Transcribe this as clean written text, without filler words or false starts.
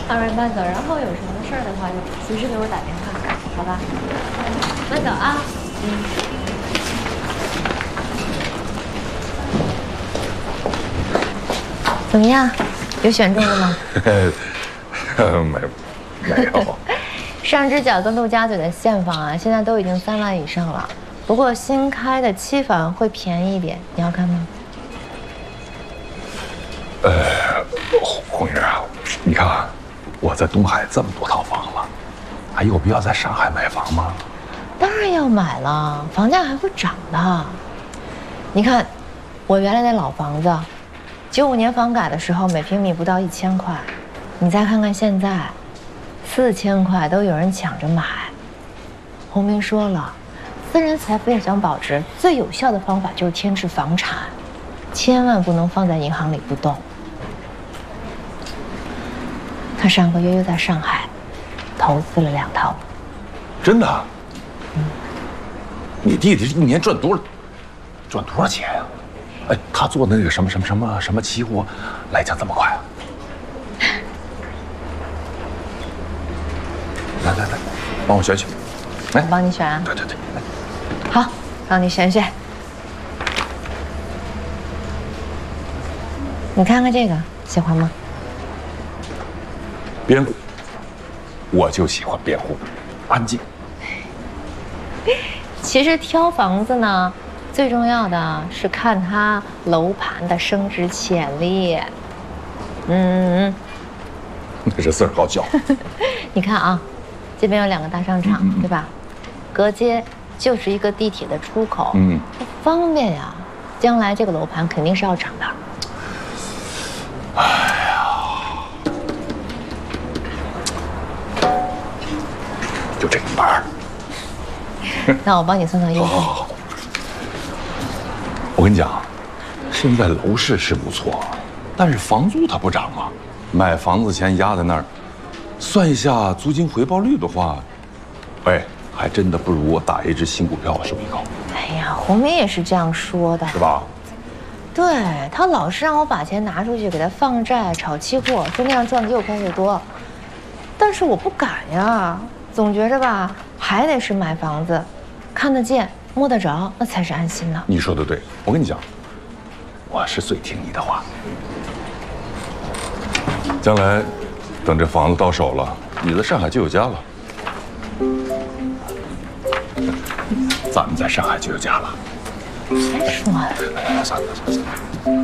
二位慢走，然后有什么事儿的话就随时给我打电话，好吧？慢走啊。怎么样？有选中的吗？ 没有。 上只脚跟陆家嘴的现房啊，现在都已经3万以上了。不过新开的期房会便宜一点，你要看吗？ 红云啊，你看啊，我在东海这么多套房了，还有必要在上海买房吗？ 当然要买了，房价还会涨的。你看，我原来那老房子，95年房改的时候每平米不到1000块，你再看看现在，4000块都有人抢着买。洪明说了，私人财富要想保值，最有效的方法就是添置房产，千万不能放在银行里不动。他上个月又在上海投资了2套。 真的？你弟弟一年赚多少钱呀？哎，他做那个什么期货，来讲这么快啊？来，帮我选选。 我帮你选啊。 对，来。 好，让你选选。你看看这个，喜欢吗？ 边户，我就喜欢边户，安静。 其实挑房子呢，最重要的是看它楼盘的升值潜力。 那是40号笑。 你看啊，这边有2个大商场，对吧？隔街就是一个地铁的出口，方便呀。将来这个楼盘肯定是要涨的。 哎呀，就这一半。 那我帮你算算优惠。 好。我跟你讲，现在楼市是不错，但是房租它不涨啊。买房子钱压在那儿，算一下租金回报率的话，还真的不如我打一只新股票收益高。 哎呀，洪明也是这样说的， 是吧？ 对，他老是让我把钱拿出去给他放债、炒期货，说那样赚的又快又多。但是我不敢呀，总觉着吧，还得是买房子，看得见、摸得着，那才是安心呢。 你说的对，我跟你讲，我是最听你的话。将来等这房子到手了，你在上海就有家了。咱们在上海就有家了。 谁说的？ 算了。